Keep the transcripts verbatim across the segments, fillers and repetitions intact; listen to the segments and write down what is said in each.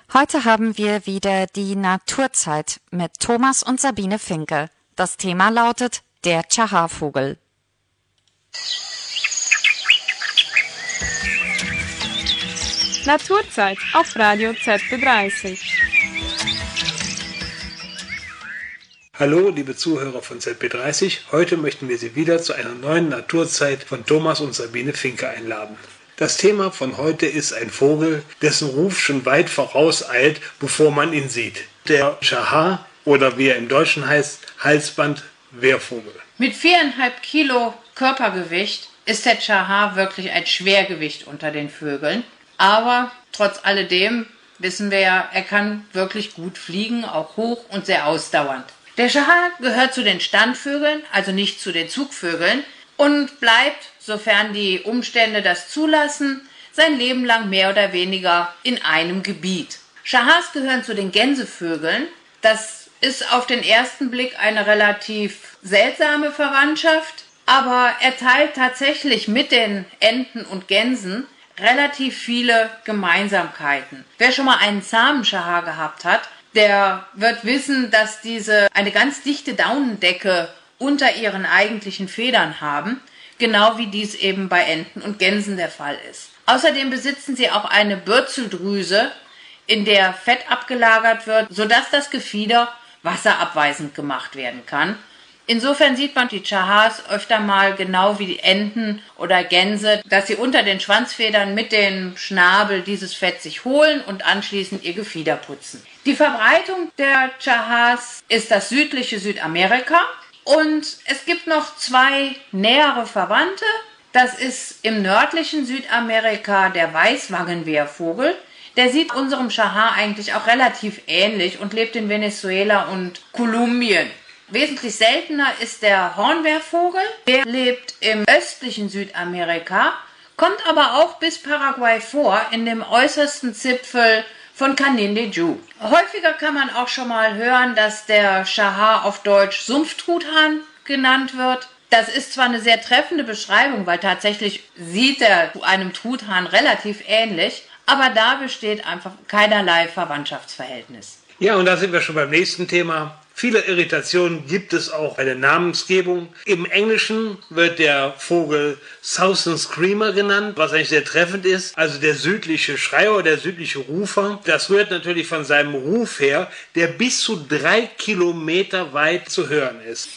Heute haben wir wieder die Naturzeit mit Thomas und Sabine Finke. Das Thema lautet der Chaha-Vogel. Naturzeit auf Radio Z B dreißig. Hallo, liebe Zuhörer von Z B dreißig. Heute möchten wir Sie wieder zu einer neuen Naturzeit von Thomas und Sabine Finke einladen. Das Thema von heute ist ein Vogel, dessen Ruf schon weit vorauseilt, bevor man ihn sieht. Der Chaha oder wie er im Deutschen heißt, Halsband-Wehrvogel. Mit viereinhalb Kilo Körpergewicht ist der Chaha wirklich ein Schwergewicht unter den Vögeln. Aber trotz alledem wissen wir ja, er kann wirklich gut fliegen, auch hoch und sehr ausdauernd. Der Chaha gehört zu den Standvögeln, also nicht zu den Zugvögeln, und bleibt, sofern die Umstände das zulassen, sein Leben lang mehr oder weniger in einem Gebiet. Chahas gehören zu den Gänsevögeln. Das ist auf den ersten Blick eine relativ seltsame Verwandtschaft, aber er teilt tatsächlich mit den Enten und Gänsen relativ viele Gemeinsamkeiten. Wer schon mal einen zahmen Chaha gehabt hat, der wird wissen, dass diese eine ganz dichte Daunendecke unter ihren eigentlichen Federn haben, genau wie dies eben bei Enten und Gänsen der Fall ist. Außerdem besitzen sie auch eine Bürzeldrüse, in der Fett abgelagert wird, sodass das Gefieder wasserabweisend gemacht werden kann. Insofern sieht man die Chahas öfter mal genau wie die Enten oder Gänse, dass sie unter den Schwanzfedern mit dem Schnabel dieses Fett sich holen und anschließend ihr Gefieder putzen. Die Verbreitung der Chahas ist das südliche Südamerika. Und es gibt noch zwei nähere Verwandte. Das ist im nördlichen Südamerika der Weißwangenwehrvogel. Der sieht unserem Chaha eigentlich auch relativ ähnlich und lebt in Venezuela und Kolumbien. Wesentlich seltener ist der Hornwehrvogel. Der lebt im östlichen Südamerika, kommt aber auch bis Paraguay vor, in dem äußersten Zipfel von Canindeyú. Häufiger kann man auch schon mal hören, dass der Chaha auf Deutsch Sumpftruthahn genannt wird. Das ist zwar eine sehr treffende Beschreibung, weil tatsächlich sieht er einem Truthahn relativ ähnlich, aber da besteht einfach keinerlei Verwandtschaftsverhältnis. Ja, und da sind wir schon beim nächsten Thema. Viele Irritationen gibt es auch bei der Namensgebung. Im Englischen wird der Vogel Southern Screamer genannt, was eigentlich sehr treffend ist. Also der südliche Schreier, der südliche Rufer. Das rührt natürlich von seinem Ruf her, der bis zu drei Kilometer weit zu hören ist.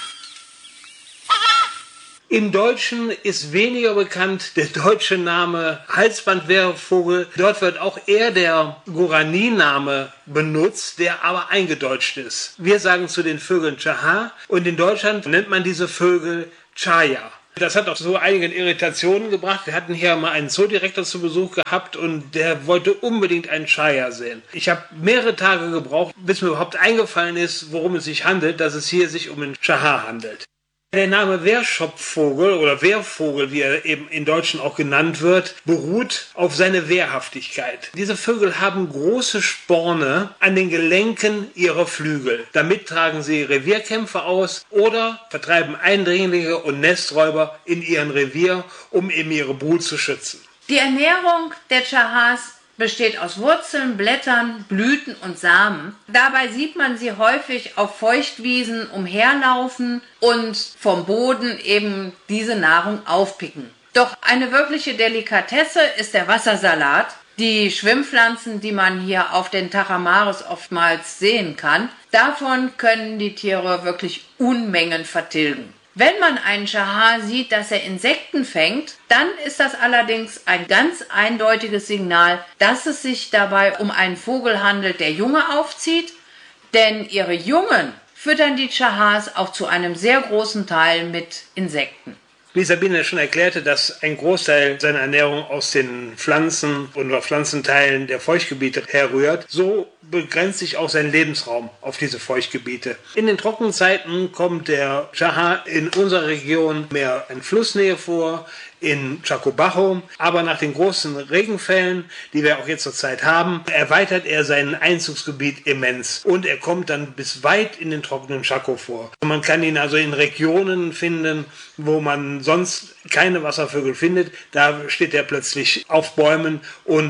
Im Deutschen ist weniger bekannt der deutsche Name Halsbandwehrvogel. Dort wird auch eher der Guarani-Name benutzt, der aber eingedeutscht ist. Wir sagen zu den Vögeln Chaha und in Deutschland nennt man diese Vögel Chaya. Das hat auch so einige Irritationen gebracht. Wir hatten hier mal einen Zoodirektor zu Besuch gehabt und der wollte unbedingt einen Chaya sehen. Ich habe mehrere Tage gebraucht, bis mir überhaupt eingefallen ist, worum es sich handelt, dass es hier sich um einen Chaha handelt. Der Name Wehrschopfvogel oder Wehrvogel, wie er eben in Deutschen auch genannt wird, beruht auf seine Wehrhaftigkeit. Diese Vögel haben große Sporne an den Gelenken ihrer Flügel. Damit tragen sie Revierkämpfe aus oder vertreiben Eindringlinge und Nesträuber in ihrem Revier, um eben ihre Brut zu schützen. Die Ernährung der Chahas besteht aus Wurzeln, Blättern, Blüten und Samen. Dabei sieht man sie häufig auf Feuchtwiesen umherlaufen und vom Boden eben diese Nahrung aufpicken. Doch eine wirkliche Delikatesse ist der Wassersalat. Die Schwimmpflanzen, die man hier auf den Tajamares oftmals sehen kann, davon können die Tiere wirklich Unmengen vertilgen. Wenn man einen Chaha sieht, dass er Insekten fängt, dann ist das allerdings ein ganz eindeutiges Signal, dass es sich dabei um einen Vogel handelt, der Junge aufzieht, denn ihre Jungen füttern die Chahas auch zu einem sehr großen Teil mit Insekten. Wie Sabine schon erklärte, dass ein Großteil seiner Ernährung aus den Pflanzen oder Pflanzenteilen der Feuchtgebiete herrührt, so begrenzt sich auch sein Lebensraum auf diese Feuchtgebiete. In den Trockenzeiten kommt der Chaha in unserer Region mehr in Flussnähe vor, in Chacobajo, aber nach den großen Regenfällen, die wir auch jetzt zur Zeit haben, erweitert er sein Einzugsgebiet immens und er kommt dann bis weit in den trockenen Chaco vor. Man kann ihn also in Regionen finden, wo man sonst keine Wasservögel findet, da steht er plötzlich auf Bäumen und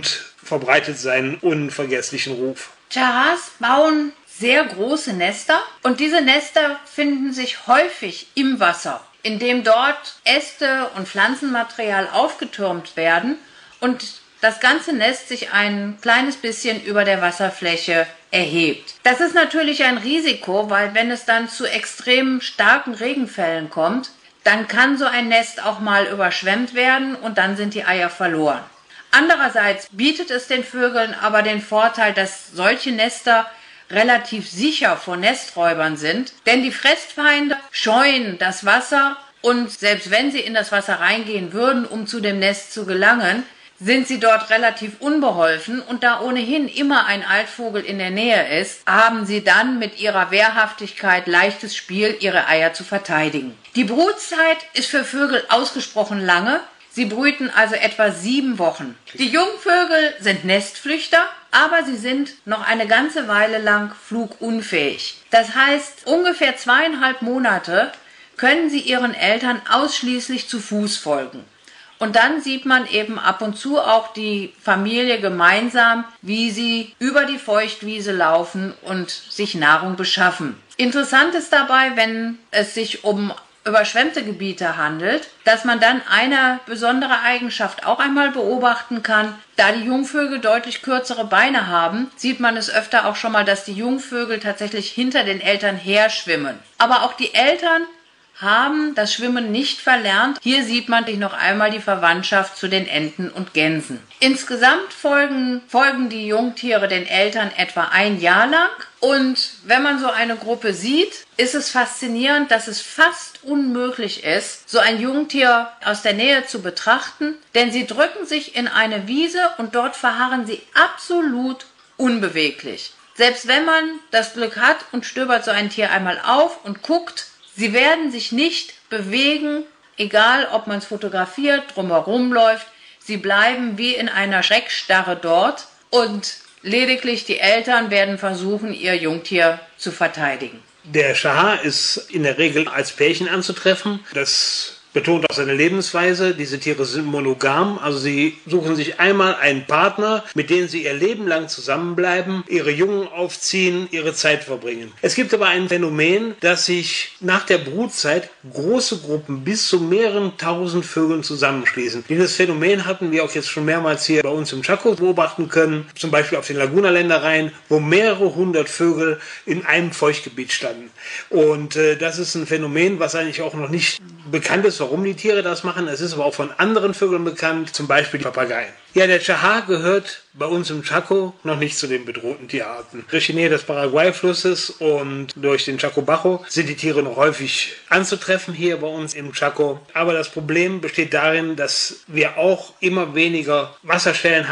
verbreitet seinen unvergesslichen Ruf. Chahars bauen sehr große Nester und diese Nester finden sich häufig im Wasser, indem dort Äste und Pflanzenmaterial aufgetürmt werden und das ganze Nest sich ein kleines bisschen über der Wasserfläche erhebt. Das ist natürlich ein Risiko, weil wenn es dann zu extrem starken Regenfällen kommt, dann kann so ein Nest auch mal überschwemmt werden und dann sind die Eier verloren. Andererseits bietet es den Vögeln aber den Vorteil, dass solche Nester relativ sicher vor Nesträubern sind, denn die Fressfeinde scheuen das Wasser und selbst wenn sie in das Wasser reingehen würden, um zu dem Nest zu gelangen, sind sie dort relativ unbeholfen und da ohnehin immer ein Altvogel in der Nähe ist, haben sie dann mit ihrer Wehrhaftigkeit leichtes Spiel, ihre Eier zu verteidigen. Die Brutzeit ist für Vögel ausgesprochen lange. Sie brüten also etwa sieben Wochen. Die Jungvögel sind Nestflüchter, aber sie sind noch eine ganze Weile lang flugunfähig. Das heißt, ungefähr zweieinhalb Monate können sie ihren Eltern ausschließlich zu Fuß folgen. Und dann sieht man eben ab und zu auch die Familie gemeinsam, wie sie über die Feuchtwiese laufen und sich Nahrung beschaffen. Interessant ist dabei, wenn es sich um überschwemmte Gebiete handelt, dass man dann eine besondere Eigenschaft auch einmal beobachten kann. Da die Jungvögel deutlich kürzere Beine haben, sieht man es öfter auch schon mal, dass die Jungvögel tatsächlich hinter den Eltern her schwimmen. Aber auch die Eltern haben das Schwimmen nicht verlernt. Hier sieht man sich noch einmal die Verwandtschaft zu den Enten und Gänsen. Insgesamt folgen, folgen die Jungtiere den Eltern etwa ein Jahr lang. Und wenn man so eine Gruppe sieht, ist es faszinierend, dass es fast unmöglich ist, so ein Jungtier aus der Nähe zu betrachten, denn sie drücken sich in eine Wiese und dort verharren sie absolut unbeweglich. Selbst wenn man das Glück hat und stöbert so ein Tier einmal auf und guckt, sie werden sich nicht bewegen, egal ob man es fotografiert, drumherum läuft. Sie bleiben wie in einer Schreckstarre dort und lediglich die Eltern werden versuchen, ihr Jungtier zu verteidigen. Der Chahar ist in der Regel als Pärchen anzutreffen. Das betont auch seine Lebensweise. Diese Tiere sind monogam, also sie suchen sich einmal einen Partner, mit dem sie ihr Leben lang zusammenbleiben, ihre Jungen aufziehen, ihre Zeit verbringen. Es gibt aber ein Phänomen, dass sich nach der Brutzeit große Gruppen bis zu mehreren tausend Vögeln zusammenschließen. Dieses Phänomen hatten wir auch jetzt schon mehrmals hier bei uns im Chaco beobachten können, zum Beispiel auf den Laguna-Ländereien, wo mehrere hundert Vögel in einem Feuchtgebiet standen. Und äh, das ist ein Phänomen, was eigentlich auch noch nicht bekannt ist, warum die Tiere das machen. Es ist aber auch von anderen Vögeln bekannt, zum Beispiel die Papageien. Ja, der Chahar gehört bei uns im Chaco noch nicht zu den bedrohten Tierarten. Durch die Nähe des Paraguay-Flusses und durch den Chaco Bajo sind die Tiere noch häufig anzutreffen hier bei uns im Chaco. Aber das Problem besteht darin, dass wir auch immer weniger Wasserstellen haben.